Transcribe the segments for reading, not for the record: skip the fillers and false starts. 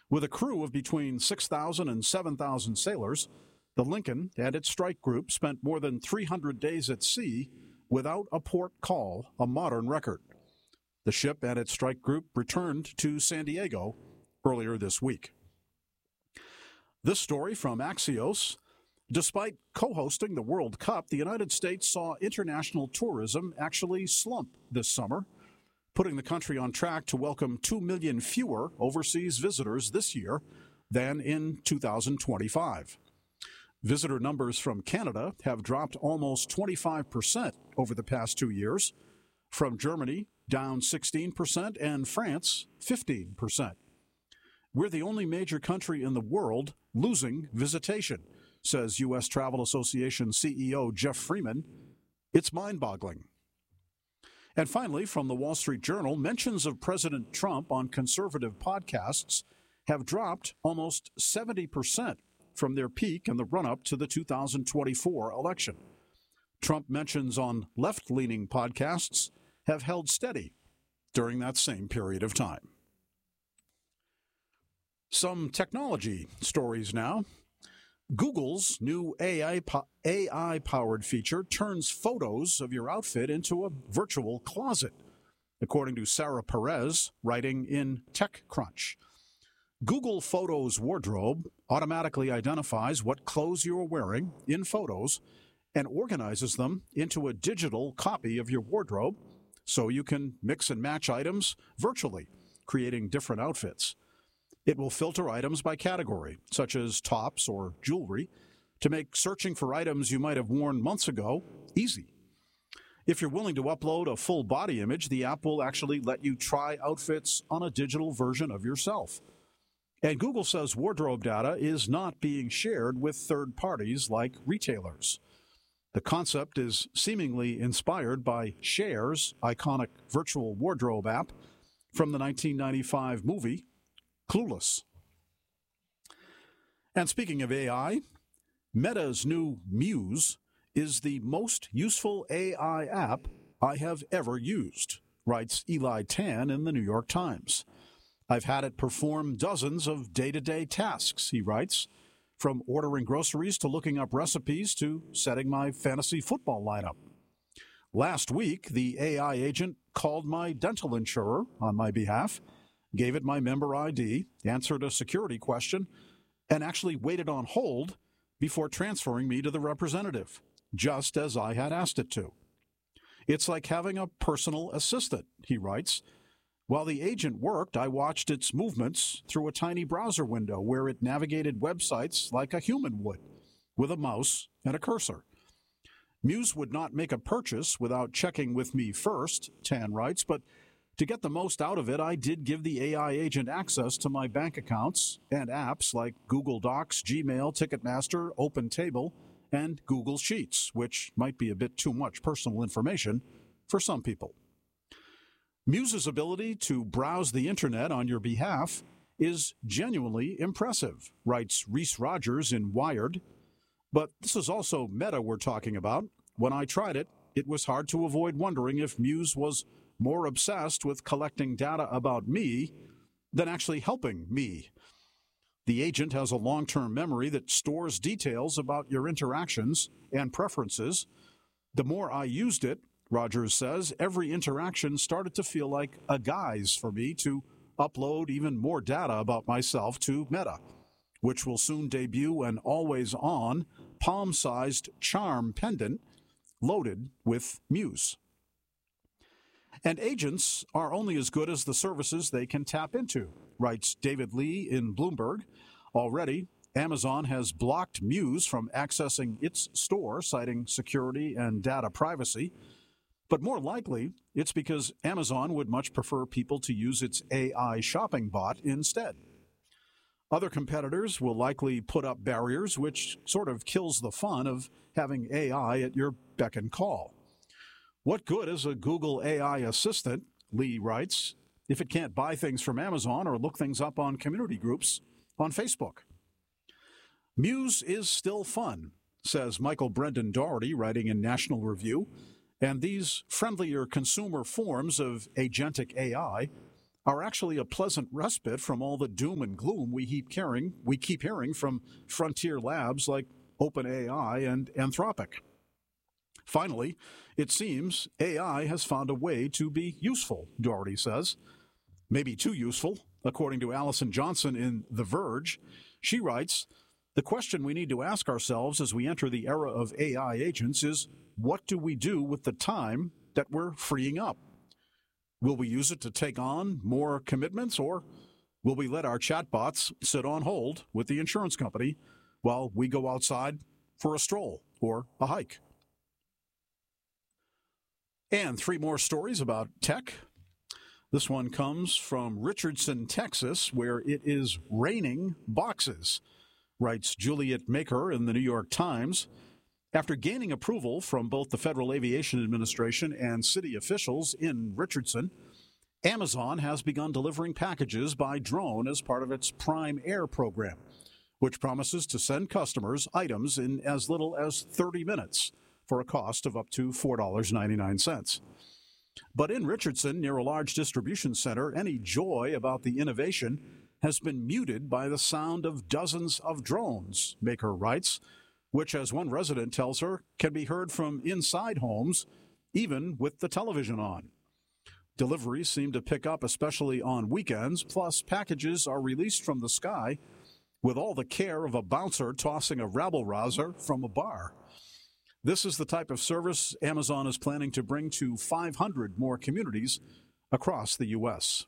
With a crew of between 6,000 and 7,000 sailors, the Lincoln and its strike group spent more than 300 days at sea without a port call, a modern record. The ship and its strike group returned to San Diego earlier this week. This story from Axios. Despite co-hosting the World Cup, the United States saw international tourism actually slump this summer, putting the country on track to welcome 2 million fewer overseas visitors this year than in 2025. Visitor numbers from Canada have dropped almost 25% over the past 2 years, from Germany down 16% and France 15%. We're the only major country in the world losing visitation, says U.S. Travel Association CEO Jeff Freeman. It's mind-boggling. And finally, from the Wall Street Journal, mentions of President Trump on conservative podcasts have dropped almost 70% from their peak in the run-up to the 2024 election. Trump mentions on left-leaning podcasts have held steady during that same period of time. Some technology stories now. Google's new AI-powered feature turns photos of your outfit into a virtual closet, according to Sarah Perez, writing in TechCrunch. Google Photos Wardrobe automatically identifies what clothes you are wearing in photos and organizes them into a digital copy of your wardrobe so you can mix and match items virtually, creating different outfits. It will filter items by category, such as tops or jewelry, to make searching for items you might have worn months ago easy. If you're willing to upload a full body image, the app will actually let you try outfits on a digital version of yourself. And Google says wardrobe data is not being shared with third parties like retailers. The concept is seemingly inspired by Cher's iconic virtual wardrobe app from the 1995 movie Clueless. And speaking of AI, Meta's new Muse is the most useful AI app I have ever used, writes Eli Tan in the New York Times. I've had it perform dozens of day-to-day tasks, he writes, from ordering groceries to looking up recipes to setting my fantasy football lineup. Last week, the AI agent called my dental insurer on my behalf, gave it my member ID, answered a security question, and actually waited on hold before transferring me to the representative, just as I had asked it to. It's like having a personal assistant, he writes. While the agent worked, I watched its movements through a tiny browser window where it navigated websites like a human would, with a mouse and a cursor. Muse would not make a purchase without checking with me first, Tan writes, but to get the most out of it, I did give the AI agent access to my bank accounts and apps like Google Docs, Gmail, Ticketmaster, OpenTable, and Google Sheets, which might be a bit too much personal information for some people. Muse's ability to browse the internet on your behalf is genuinely impressive, writes Reese Rogers in Wired. But this is also Meta we're talking about. When I tried it, it was hard to avoid wondering if Muse was more obsessed with collecting data about me than actually helping me. The agent has a long-term memory that stores details about your interactions and preferences. The more I used it, Rogers says, every interaction started to feel like a guise for me to upload even more data about myself to Meta, which will soon debut an always-on, palm-sized charm pendant loaded with Muse. And agents are only as good as the services they can tap into, writes David Lee in Bloomberg. Already, Amazon has blocked Muse from accessing its store, citing security and data privacy. But more likely, it's because Amazon would much prefer people to use its AI shopping bot instead. Other competitors will likely put up barriers, which sort of kills the fun of having AI at your beck and call. What good is a Google AI assistant, Lee writes, if it can't buy things from Amazon or look things up on community groups on Facebook? Muse is still fun, says Michael Brendan Doherty, writing in National Review, and these friendlier consumer forms of agentic AI are actually a pleasant respite from all the doom and gloom we keep hearing from frontier labs like OpenAI and Anthropic. Finally, it seems AI has found a way to be useful, Doherty says. Maybe too useful, according to Alison Johnson in The Verge. She writes, "The question we need to ask ourselves as we enter the era of AI agents is, what do we do with the time that we're freeing up? Will we use it to take on more commitments, or will we let our chatbots sit on hold with the insurance company while we go outside for a stroll or a hike?" And 3 more stories about tech. This one comes from Richardson, Texas, where it is raining boxes, writes Juliet Maker in the New York Times. After gaining approval from both the Federal Aviation Administration and city officials in Richardson, Amazon has begun delivering packages by drone as part of its Prime Air program, which promises to send customers items in as little as 30 minutes for a cost of up to $4.99. But in Richardson, near a large distribution center, any joy about the innovation has been muted by the sound of dozens of drones, Maker writes, which, as one resident tells her, can be heard from inside homes, even with the television on. Deliveries seem to pick up, especially on weekends, plus packages are released from the sky with all the care of a bouncer tossing a rabble-rouser from a bar. This is the type of service Amazon is planning to bring to 500 more communities across the U.S.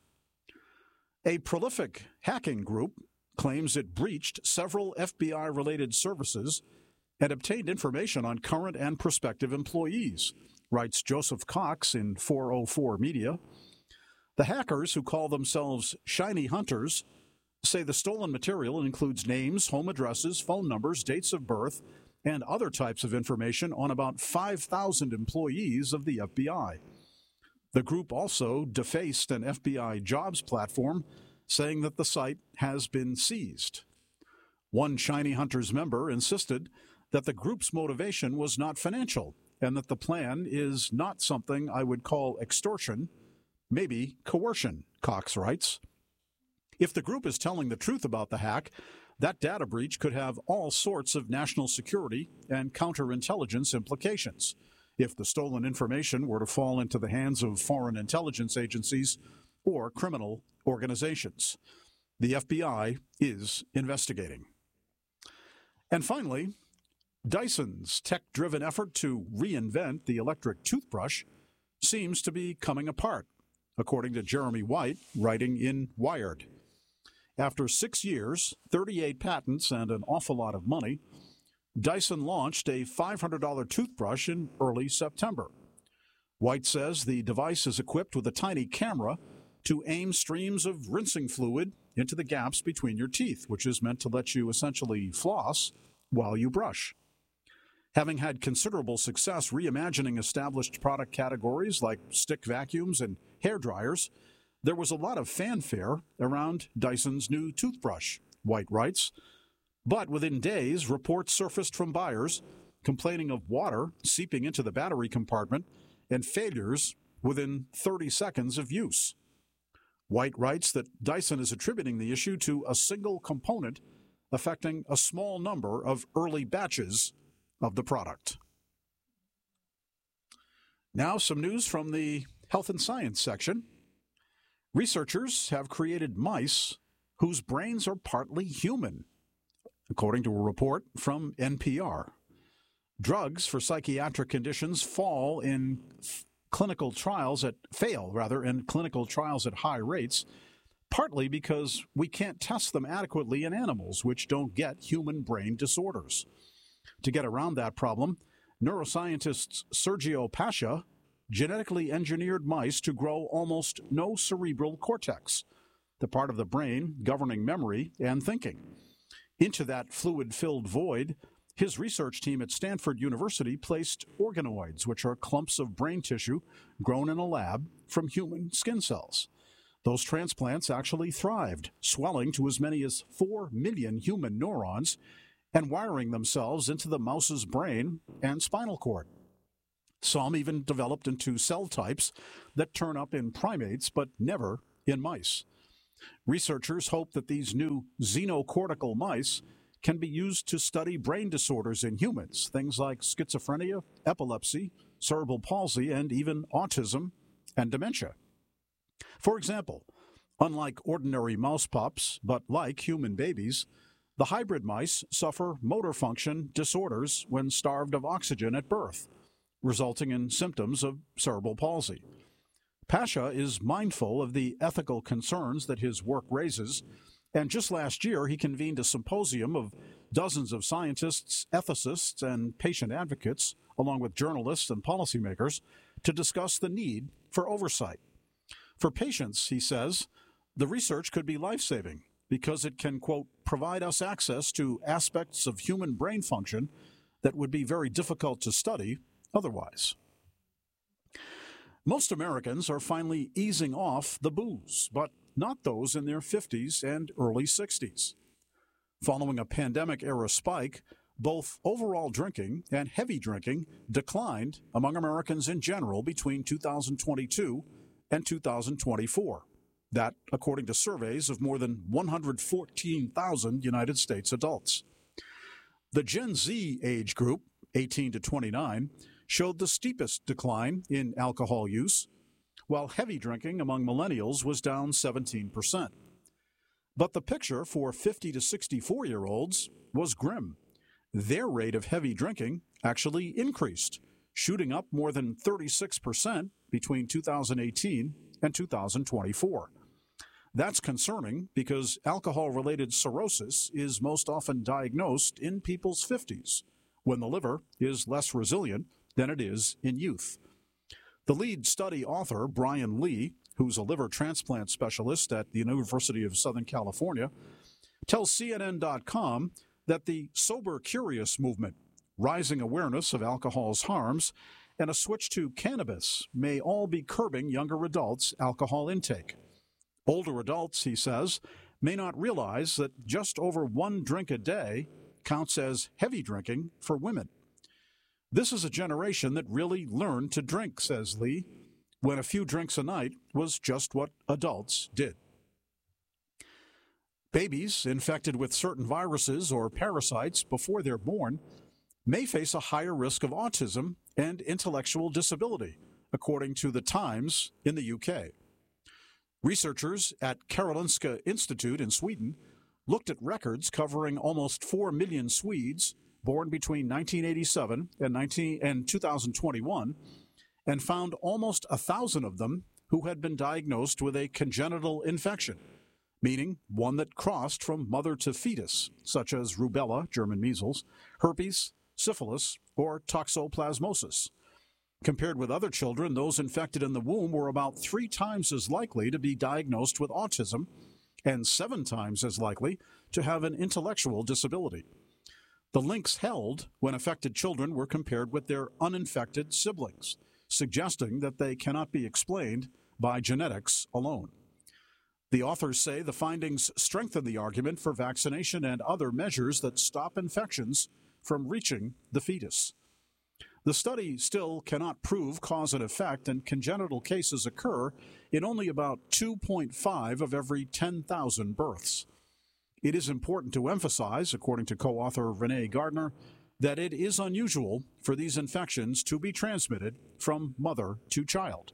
A prolific hacking group claims it breached several FBI-related services and obtained information on current and prospective employees, writes Joseph Cox in 404 Media. The hackers, who call themselves Shiny Hunters, say the stolen material includes names, home addresses, phone numbers, dates of birth, and other types of information on about 5,000 employees of the FBI. The group also defaced an FBI jobs platform, saying that the site has been seized. One Shiny Hunters member insisted that the group's motivation was not financial and that the plan is not something I would call extortion, maybe coercion, Cox writes. If the group is telling the truth about the hack, that data breach could have all sorts of national security and counterintelligence implications if the stolen information were to fall into the hands of foreign intelligence agencies or criminal organizations. The FBI is investigating. And finally, Dyson's tech-driven effort to reinvent the electric toothbrush seems to be coming apart, according to Jeremy White, writing in Wired. After 6 years, 38 patents, and an awful lot of money, Dyson launched a $500 toothbrush in early September. White says the device is equipped with a tiny camera to aim streams of rinsing fluid into the gaps between your teeth, which is meant to let you essentially floss while you brush. Having had considerable success reimagining established product categories like stick vacuums and hair dryers, there was a lot of fanfare around Dyson's new toothbrush, White writes. But within days, reports surfaced from buyers complaining of water seeping into the battery compartment and failures within 30 seconds of use. White writes that Dyson is attributing the issue to a single component affecting a small number of early batches of the product. Now some news from the health and science section. Researchers have created mice whose brains are partly human, according to a report from NPR. Drugs for psychiatric conditions fail in clinical trials at high rates, partly because we can't test them adequately in animals, which don't get human brain disorders. To get around that problem, neuroscientist Sergio Pasha genetically engineered mice to grow almost no cerebral cortex, the part of the brain governing memory and thinking. Into that fluid-filled void, his research team at Stanford University placed organoids, which are clumps of brain tissue grown in a lab from human skin cells. Those transplants actually thrived, swelling to as many as 4 million human neurons and wiring themselves into the mouse's brain and spinal cord. Some even developed into cell types that turn up in primates but never in mice. Researchers hope that these new xenocortical mice can be used to study brain disorders in humans, things like schizophrenia, epilepsy, cerebral palsy, and even autism and dementia. For example, unlike ordinary mouse pups, but like human babies, the hybrid mice suffer motor function disorders when starved of oxygen at birth, resulting in symptoms of cerebral palsy. Pasha is mindful of the ethical concerns that his work raises, and just last year he convened a symposium of dozens of scientists, ethicists, and patient advocates, along with journalists and policymakers, to discuss the need for oversight. For patients, he says, the research could be life-saving because it can, quote, provide us access to aspects of human brain function that would be very difficult to study otherwise. Most Americans are finally easing off the booze, but not those in their 50s and early 60s. Following a pandemic-era spike, both overall drinking and heavy drinking declined among Americans in general between 2022 and 2024. That, according to surveys of more than 114,000 United States adults. The Gen Z age group, 18 to 29, showed the steepest decline in alcohol use, while heavy drinking among millennials was down 17%. But the picture for 50 to 64-year-olds was grim. Their rate of heavy drinking actually increased, shooting up more than 36% between 2018 and 2024. That's concerning because alcohol-related cirrhosis is most often diagnosed in people's 50s, when the liver is less resilient than it is in youth. The lead study author, Brian Lee, who's a liver transplant specialist at the University of Southern California, tells CNN.com that the Sober Curious movement, rising awareness of alcohol's harms, and a switch to cannabis may all be curbing younger adults' alcohol intake. Older adults, he says, may not realize that just over one drink a day counts as heavy drinking for women. This is a generation that really learned to drink, says Lee, when a few drinks a night was just what adults did. Babies infected with certain viruses or parasites before they're born may face a higher risk of autism and intellectual disability, according to The Times in the UK. Researchers at Karolinska Institute in Sweden looked at records covering almost 4 million Swedes born between 1987 and 2021, and found almost 1,000 of them who had been diagnosed with a congenital infection, meaning one that crossed from mother to fetus, such as rubella, German measles, herpes, syphilis, or toxoplasmosis. Compared with other children, those infected in the womb were about 3 times as likely to be diagnosed with autism and 7 times as likely to have an intellectual disability. The links held when affected children were compared with their uninfected siblings, suggesting that they cannot be explained by genetics alone. The authors say the findings strengthen the argument for vaccination and other measures that stop infections from reaching the fetus. The study still cannot prove cause and effect, and congenital cases occur in only about 2.5 of every 10,000 births. It is important to emphasize, according to co-author Renee Gardner, that it is unusual for these infections to be transmitted from mother to child.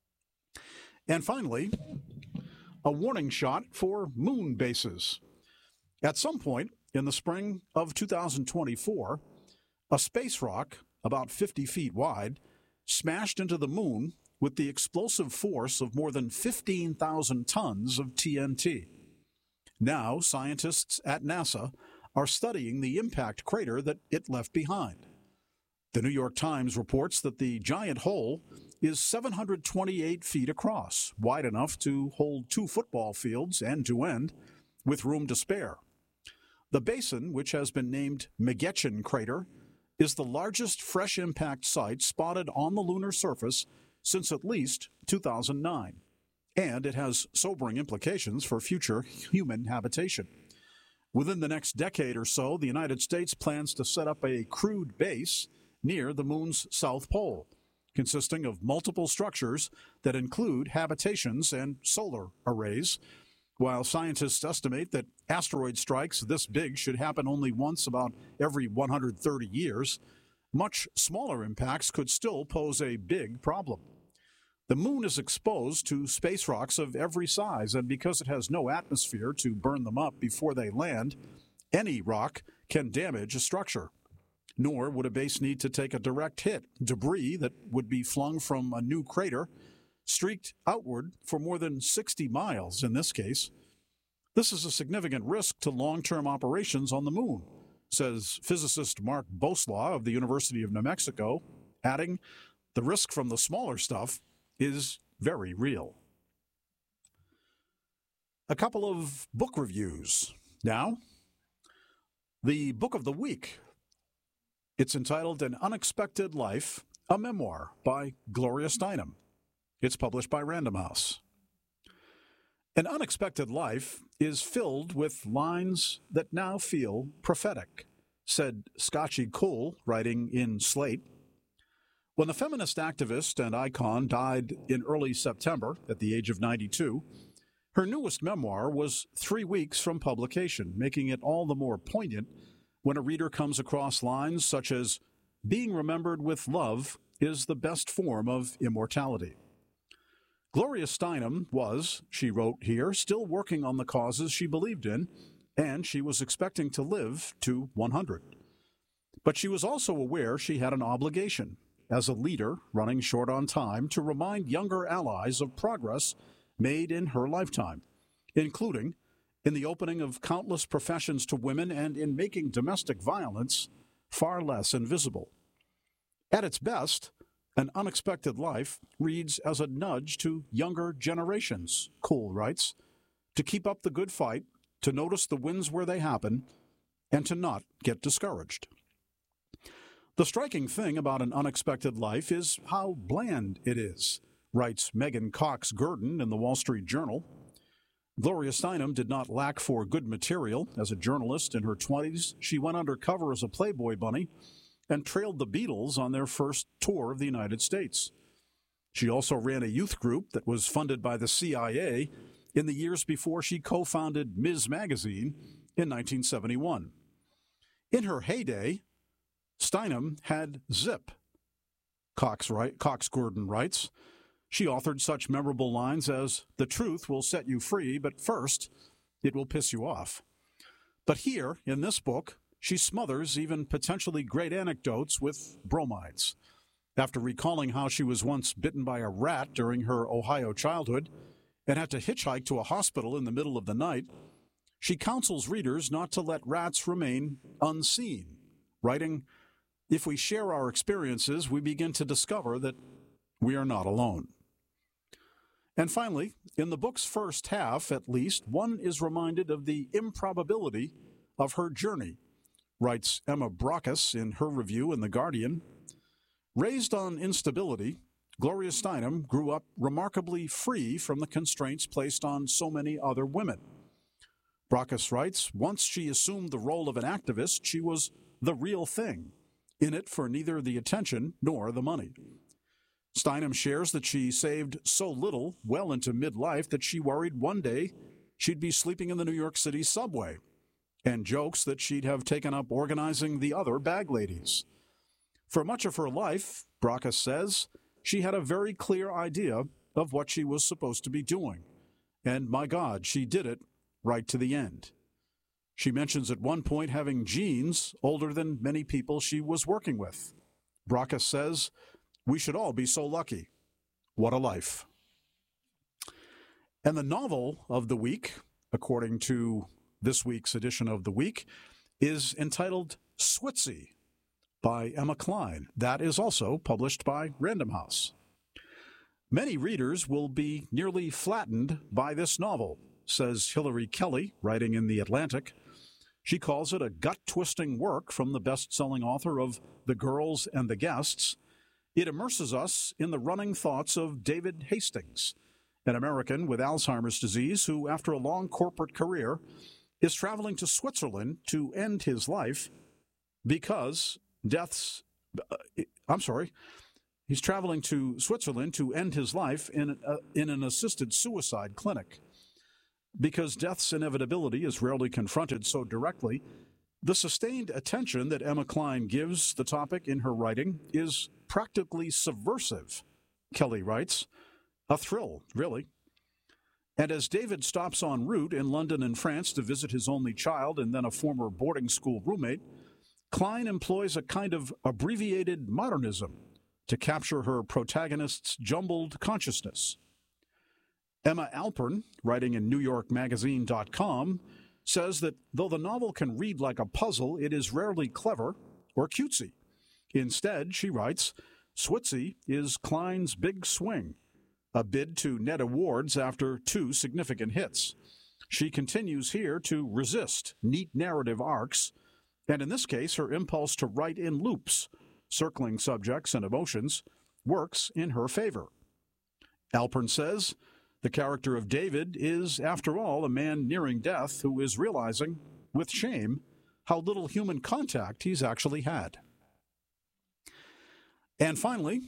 And finally, a warning shot for moon bases. At some point in the spring of 2024, a space rock about 50 feet wide smashed into the moon with the explosive force of more than 15,000 tons of TNT. Now, scientists at NASA are studying the impact crater that it left behind. The New York Times reports that the giant hole is 728 feet across, wide enough to hold 2 football fields end to end, with room to spare. The basin, which has been named McGetchen Crater, is the largest fresh impact site spotted on the lunar surface since at least 2009. And it has sobering implications for future human habitation. Within the next decade or so, the United States plans to set up a crewed base near the moon's south pole, consisting of multiple structures that include habitations and solar arrays. While scientists estimate that asteroid strikes this big should happen only once about every 130 years, much smaller impacts could still pose a big problem. The moon is exposed to space rocks of every size, and because it has no atmosphere to burn them up before they land, any rock can damage a structure. Nor would a base need to take a direct hit. Debris that would be flung from a new crater streaked outward for more than 60 miles in this case. This is a significant risk to long-term operations on the moon, says physicist Mark Boslaw of the University of New Mexico, adding, the risk from the smaller stuff is very real. A couple of book reviews. Now, the book of the week. It's entitled An Unexpected Life, a memoir by Gloria Steinem. It's published by Random House. An Unexpected Life is filled with lines that now feel prophetic, said Scotchy Cole, writing in Slate. When the feminist activist and icon died in early September at the age of 92, her newest memoir was 3 weeks from publication, making it all the more poignant when a reader comes across lines such as, being remembered with love is the best form of immortality. Gloria Steinem was, she wrote here, still working on the causes she believed in, and she was expecting to live to 100. But she was also aware she had an obligation, as a leader running short on time, to remind younger allies of progress made in her lifetime, including in the opening of countless professions to women and in making domestic violence far less invisible. At its best, An Unexpected Life reads as a nudge to younger generations, Cole writes, to keep up the good fight, to notice the wins where they happen, and to not get discouraged. The striking thing about An Unexpected Life is how bland it is, writes Megan Cox Gurdon in the Wall Street Journal. Gloria Steinem did not lack for good material. As a journalist in her 20s, she went undercover as a Playboy bunny and trailed the Beatles on their first tour of the United States. She also ran a youth group that was funded by the CIA in the years before she co-founded Ms. Magazine in 1971. In her heyday, Steinem had Zip, Cox Gurdon writes. She authored such memorable lines as, the truth will set you free, but first, it will piss you off. But here, in this book, she smothers even potentially great anecdotes with bromides. After recalling how she was once bitten by a rat during her Ohio childhood and had to hitchhike to a hospital in the middle of the night, she counsels readers not to let rats remain unseen, writing, if we share our experiences, we begin to discover that we are not alone. And finally, in the book's first half, at least, one is reminded of the improbability of her journey, writes Emma Brockus in her review in The Guardian. Raised on instability, Gloria Steinem grew up remarkably free from the constraints placed on so many other women. Brockus writes, once she assumed the role of an activist, she was the real thing, in it for neither the attention nor the money. Steinem shares that she saved so little well into midlife that she worried one day she'd be sleeping in the New York City subway, and jokes that she'd have taken up organizing the other bag ladies. For much of her life, Brockus says, she had a very clear idea of what she was supposed to be doing, and my God, she did it right to the end. She mentions at one point having genes older than many people she was working with. Brockus says, we should all be so lucky. What a life. And the novel of the week, according to this week's edition of The Week, is entitled Switzy by Emma Klein. That is also published by Random House. Many readers will be nearly flattened by this novel, says Hilary Kelly, writing in The Atlantic. She calls it a gut-twisting work from the best-selling author of The Girls and the Guests. It immerses us in the running thoughts of David Hastings, an American with Alzheimer's disease who, after a long corporate career, is traveling to Switzerland to end his life because He's traveling to Switzerland to end his life in an assisted suicide clinic. Because death's inevitability is rarely confronted so directly, the sustained attention that Emma Cline gives the topic in her writing is practically subversive, Kelly writes. A thrill, really. And as David stops en route in London and France to visit his only child and then a former boarding school roommate, Cline employs a kind of abbreviated modernism to capture her protagonist's jumbled consciousness. Emma Alpern, writing in NewYorkMagazine.com, says that though the novel can read like a puzzle, it is rarely clever or cutesy. Instead, she writes, Switzy is Cline's big swing, a bid to net awards after 2 significant hits. She continues here to resist neat narrative arcs, and in this case, her impulse to write in loops, circling subjects and emotions, works in her favor. Alpern says, the character of David is, after all, a man nearing death who is realizing, with shame, how little human contact he's actually had. And finally,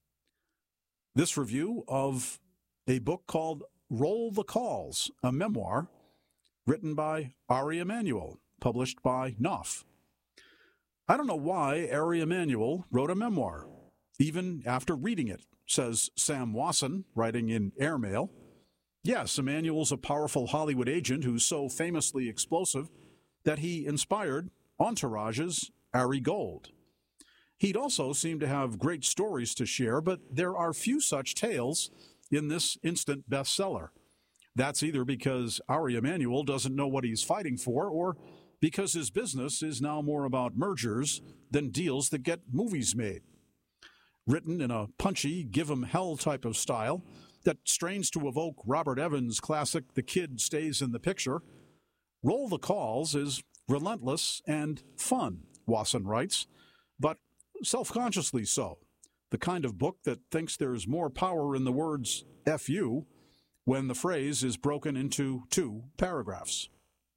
this review of a book called Roll the Calls, a memoir written by Ari Emanuel, published by Knopf. I don't know why Ari Emanuel wrote a memoir, even after reading it, says Sam Wasson, writing in Airmail. Yes, Emanuel's a powerful Hollywood agent who's so famously explosive that he inspired Entourage's Ari Gold. He'd also seem to have great stories to share, but there are few such tales in this instant bestseller. That's either because Ari Emanuel doesn't know what he's fighting for, or because his business is now more about mergers than deals that get movies made. Written in a punchy, give-'em-hell type of style that strains to evoke Robert Evans' classic The Kid Stays in the Picture, Roll the Calls is relentless and fun, Wasson writes, but self-consciously so, the kind of book that thinks there's more power in the words F you when the phrase is broken into 2 paragraphs.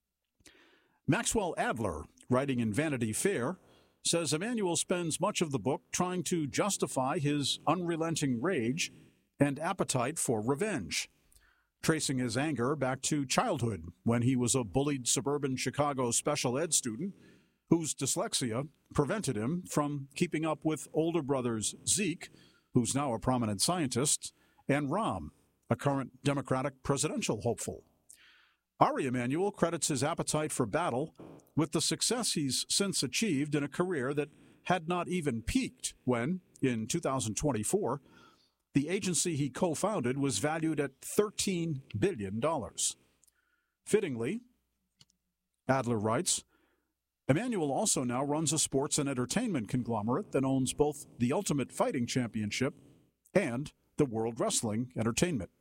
Maxwell Adler, writing in Vanity Fair, says Emanuel spends much of the book trying to justify his unrelenting rage and appetite for revenge, tracing his anger back to childhood when he was a bullied suburban Chicago special ed student whose dyslexia prevented him from keeping up with older brothers Zeke, who's now a prominent scientist, and Rahm, a current Democratic presidential hopeful. Ari Emanuel credits his appetite for battle with the success he's since achieved in a career that had not even peaked when, in 2024, the agency he co-founded was valued at $13 billion. Fittingly, Adler writes, Emanuel also now runs a sports and entertainment conglomerate that owns both the Ultimate Fighting Championship and the World Wrestling Entertainment.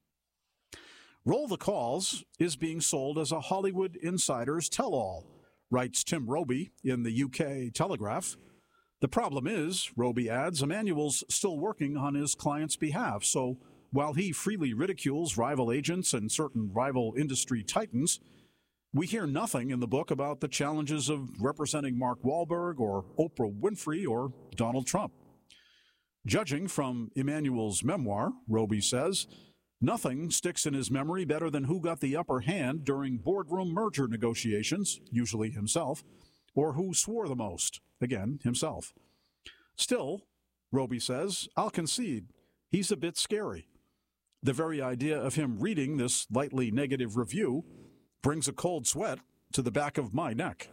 Roll the Calls is being sold as a Hollywood insider's tell-all, writes Tim Roby in the UK Telegraph. The problem is, Roby adds, Emanuel's still working on his client's behalf, so while he freely ridicules rival agents and certain rival industry titans, we hear nothing in the book about the challenges of representing Mark Wahlberg or Oprah Winfrey or Donald Trump. Judging from Emanuel's memoir, Roby says, nothing sticks in his memory better than who got the upper hand during boardroom merger negotiations, usually himself, or who swore the most, again, himself. Still, Roby says, I'll concede, he's a bit scary. The very idea of him reading this lightly negative review brings a cold sweat to the back of my neck.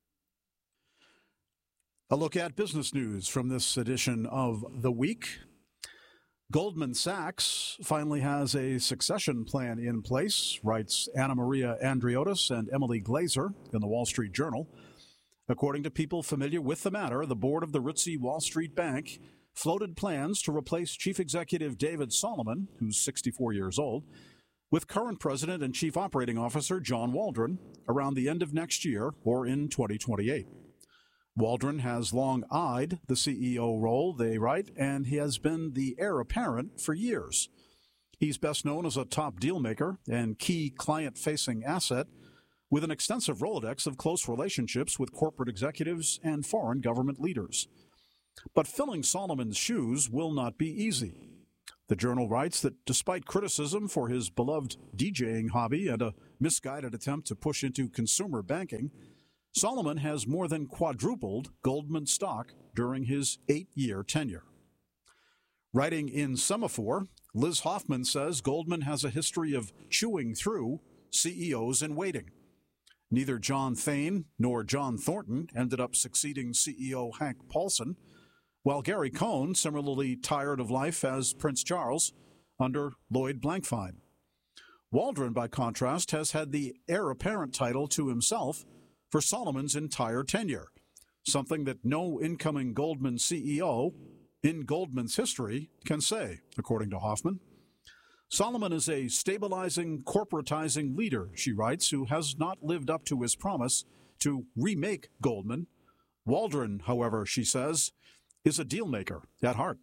A look at business news from this edition of The Week. Goldman Sachs finally has a succession plan in place, writes Anna Maria Andriotis and Emily Glazer in the Wall Street Journal. According to people familiar with the matter, the board of the ritzy Wall Street Bank floated plans to replace Chief Executive David Solomon, who's 64 years old, with current President and Chief Operating Officer John Waldron around the end of next year or in 2028. Waldron has long eyed the CEO role, they write, and he has been the heir apparent for years. He's best known as a top dealmaker and key client-facing asset with an extensive Rolodex of close relationships with corporate executives and foreign government leaders. But filling Solomon's shoes will not be easy. The Journal writes that despite criticism for his beloved DJing hobby and a misguided attempt to push into consumer banking, Solomon has more than quadrupled Goldman stock during his 8-year tenure. Writing in Semaphore, Liz Hoffman says Goldman has a history of chewing through CEOs in waiting. Neither John Thain nor John Thornton ended up succeeding CEO Hank Paulson, while Gary Cohn similarly tired of life as Prince Charles under Lloyd Blankfein. Waldron, by contrast, has had the heir apparent title to himself for Solomon's entire tenure, something that no incoming Goldman CEO in Goldman's history can say, according to Hoffman. Solomon is a stabilizing, corporatizing leader, she writes, who has not lived up to his promise to remake Goldman. Waldron, however, she says, is a deal-maker at heart.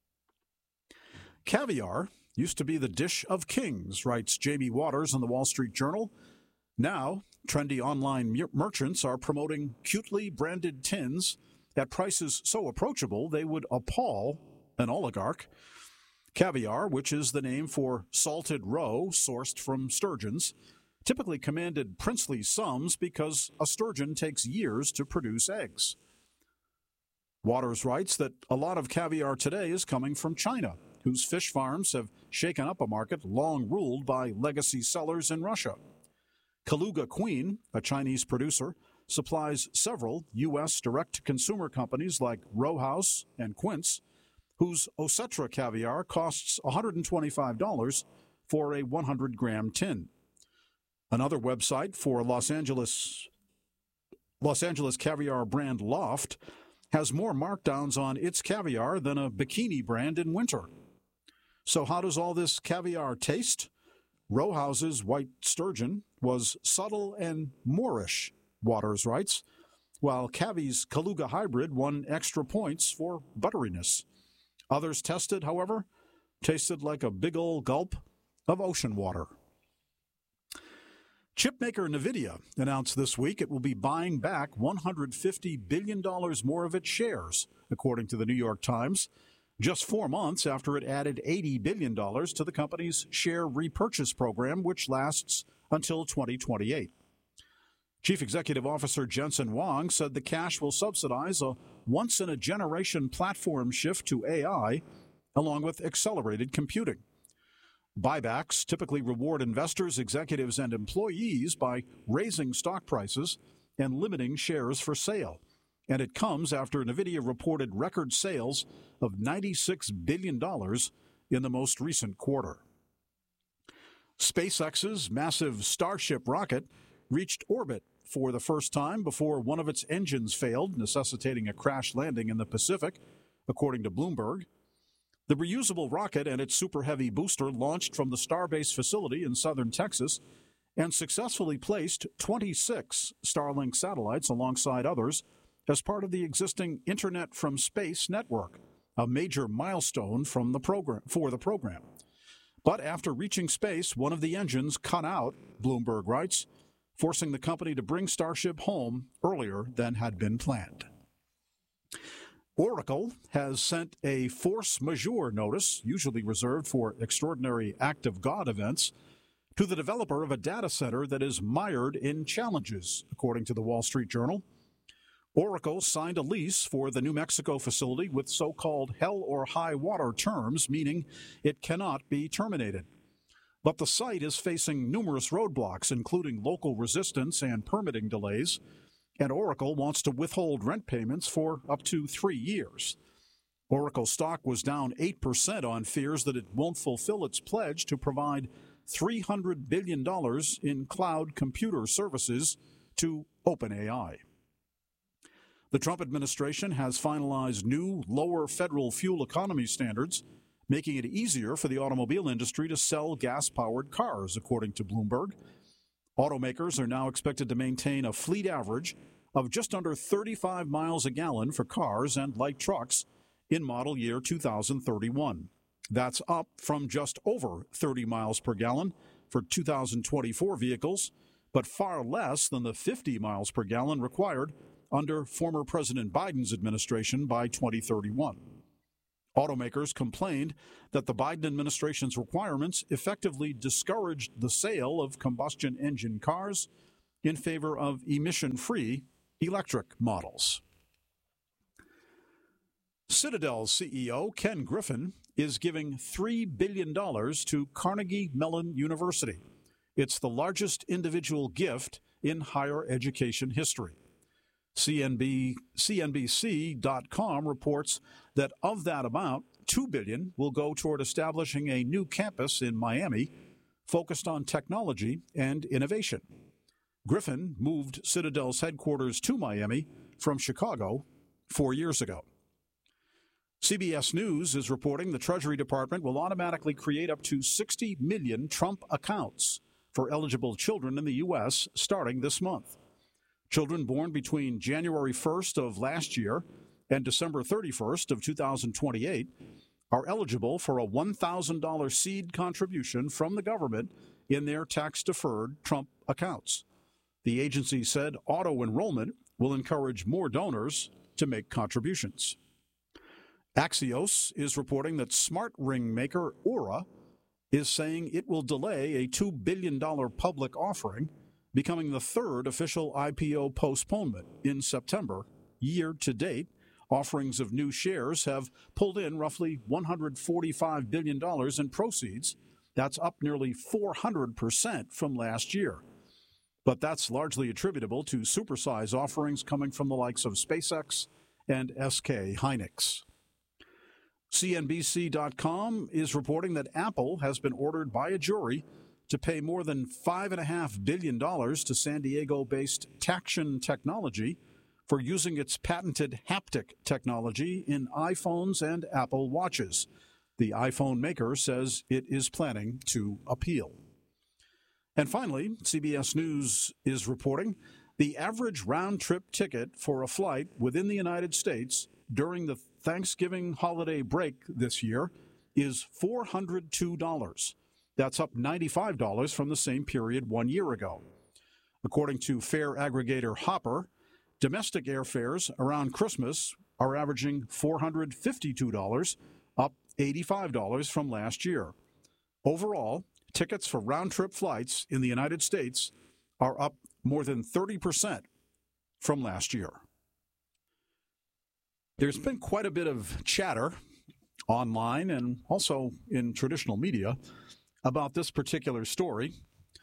Caviar used to be the dish of kings, writes Jamie Waters in the Wall Street Journal. Now, trendy online merchants are promoting cutely branded tins at prices so approachable they would appall an oligarch. Caviar, which is the name for salted roe sourced from sturgeons, typically commanded princely sums because a sturgeon takes years to produce eggs. Waters writes that a lot of caviar today is coming from China, whose fish farms have shaken up a market long ruled by legacy sellers in Russia. Kaluga Queen, a Chinese producer, supplies several U.S. direct-to-consumer companies like Row House and Quince, whose Osetra caviar costs $125 for a 100-gram tin. Another website for Los Angeles caviar brand Loft has more markdowns on its caviar than a bikini brand in winter. So how does all this caviar taste? Row House's white sturgeon was subtle and Moorish, Waters writes, while Cavi's Kaluga hybrid won extra points for butteriness. Others tested, however, tasted like a big old gulp of ocean water. Chipmaker NVIDIA announced this week it will be buying back $150 billion more of its shares, according to the New York Times, just 4 months after it added $80 billion to the company's share repurchase program, which lasts until 2028. Chief Executive Officer Jensen Huang said the cash will subsidize a once-in-a-generation platform shift to AI, along with accelerated computing. Buybacks typically reward investors, executives, and employees by raising stock prices and limiting shares for sale. And it comes after NVIDIA reported record sales of $96 billion in the most recent quarter. SpaceX's massive Starship rocket reached orbit for the first time before one of its engines failed, necessitating a crash landing in the Pacific, according to Bloomberg. The reusable rocket and its Super Heavy booster launched from the Starbase facility in southern Texas and successfully placed 26 Starlink satellites alongside others as part of the existing Internet from Space network, a major milestone for the program. But after reaching space, one of the engines cut out, Bloomberg writes, forcing the company to bring Starship home earlier than had been planned. Oracle has sent a force majeure notice, usually reserved for extraordinary act of God events, to the developer of a data center that is mired in challenges, according to the Wall Street Journal. Oracle signed a lease for the New Mexico facility with so-called hell or high water terms, meaning it cannot be terminated. But the site is facing numerous roadblocks, including local resistance and permitting delays, and Oracle wants to withhold rent payments for up to 3 years. Oracle stock was down 8% on fears that it won't fulfill its pledge to provide $300 billion in cloud computer services to OpenAI. The Trump administration has finalized new, lower federal fuel economy standards, making it easier for the automobile industry to sell gas-powered cars, according to Bloomberg. Automakers are now expected to maintain a fleet average of just under 35 miles a gallon for cars and light trucks in model year 2031. That's up from just over 30 miles per gallon for 2024 vehicles, but far less than the 50 miles per gallon required under former President Biden's administration by 2031. Automakers complained that the Biden administration's requirements effectively discouraged the sale of combustion engine cars in favor of emission-free electric models. Citadel's CEO, Ken Griffin, is giving $3 billion to Carnegie Mellon University. It's the largest individual gift in higher education history. CNBC.com reports that of that amount, $2 billion will go toward establishing a new campus in Miami focused on technology and innovation. Griffin moved Citadel's headquarters to Miami from Chicago 4 years ago. CBS News is reporting the Treasury Department will automatically create up to 60 million Trump accounts for eligible children in the U.S. starting this month. Children born between January 1st of last year and December 31st of 2028 are eligible for a $1,000 seed contribution from the government in their tax-deferred Trump accounts. The agency said auto-enrollment will encourage more donors to make contributions. Axios is reporting that smart ring maker Aura is saying it will delay a $2 billion public offering, becoming the third official IPO postponement in September. Year to date, offerings of new shares have pulled in roughly $145 billion in proceeds. That's up nearly 400% from last year. But that's largely attributable to supersize offerings coming from the likes of SpaceX and SK Hynix. CNBC.com is reporting that Apple has been ordered by a jury to pay more than $5.5 billion to San Diego-based Taction Technology for using its patented haptic technology in iPhones and Apple Watches. The iPhone maker says it is planning to appeal. And finally, CBS News is reporting the average round-trip ticket for a flight within the United States during the Thanksgiving holiday break this year is $402. That's up $95 from the same period 1 year ago. According to fare aggregator Hopper, domestic airfares around Christmas are averaging $452, up $85 from last year. Overall, tickets for round-trip flights in the United States are up more than 30% from last year. There's been quite a bit of chatter online and also in traditional media about this particular story,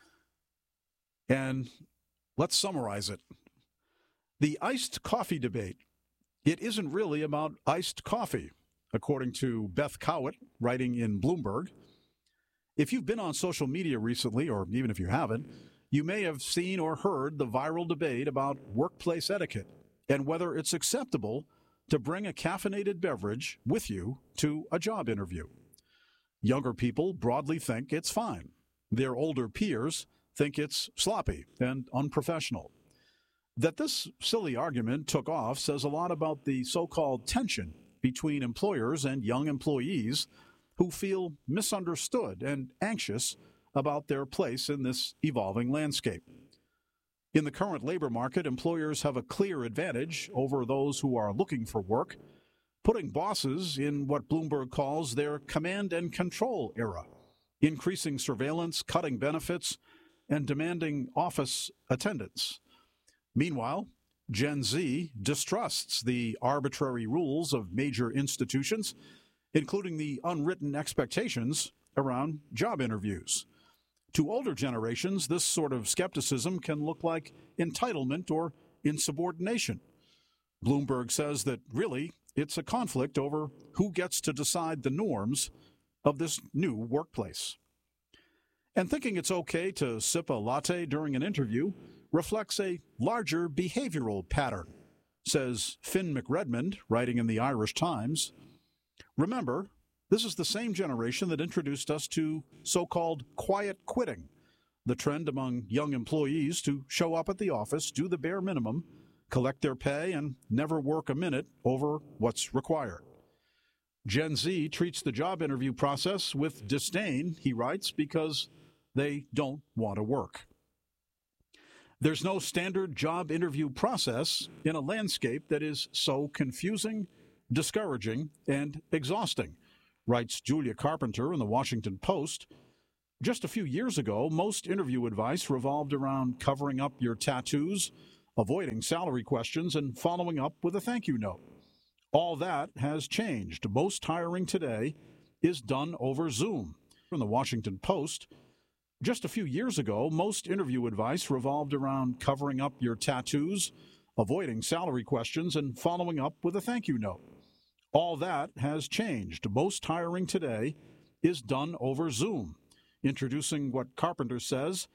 and let's summarize it. The iced coffee debate. It isn't really about iced coffee, according to Beth Cowett, writing in Bloomberg. If you've been on social media recently, or even if you haven't, you may have seen or heard the viral debate about workplace etiquette and whether it's acceptable to bring a caffeinated beverage with you to a job interview. Younger people broadly think it's fine. Their older peers think it's sloppy and unprofessional. That this silly argument took off says a lot about the so-called tension between employers and young employees who feel misunderstood and anxious about their place in this evolving landscape. In the current labor market, employers have a clear advantage over those who are looking for work, putting bosses in what Bloomberg calls their command and control era, increasing surveillance, cutting benefits, and demanding office attendance. Meanwhile, Gen Z distrusts the arbitrary rules of major institutions, including the unwritten expectations around job interviews. To older generations, this sort of skepticism can look like entitlement or insubordination. Bloomberg says that really it's a conflict over who gets to decide the norms of this new workplace. And thinking it's okay to sip a latte during an interview reflects a larger behavioral pattern, says Finn McRedmond, writing in the Irish Times. Remember, this is the same generation that introduced us to so-called quiet quitting, the trend among young employees to show up at the office, do the bare minimum, collect their pay, and never work a minute over what's required. Gen Z treats the job interview process with disdain, he writes, because they don't want to work. There's no standard job interview process in a landscape that is so confusing, discouraging, and exhausting, writes Julia Carpenter in the Washington Post. Just a few years ago, most interview advice revolved around covering up your tattoos, avoiding salary questions, and following up with a thank you note. All that has changed. Most hiring today is done over Zoom. From the Washington Post, just a few years ago, most interview advice revolved around covering up your tattoos, avoiding salary questions, and following up with a thank you note. All that has changed. Most hiring today is done over Zoom. Introducing what Carpenter says